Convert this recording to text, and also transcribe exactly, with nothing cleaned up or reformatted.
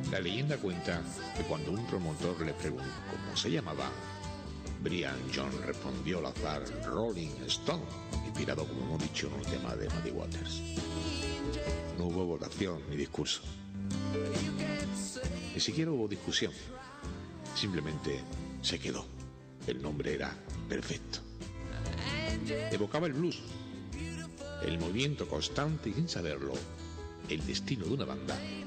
La leyenda cuenta que cuando un promotor le preguntó cómo se llamaba, Brian John respondió al azar Rolling Stone, inspirado, como hemos dicho, en un tema de Muddy Waters. No hubo votación ni discurso. Ni siquiera hubo discusión. Simplemente se quedó. El nombre era perfecto. Evocaba el blues, el movimiento constante y, sin saberlo, el destino de una banda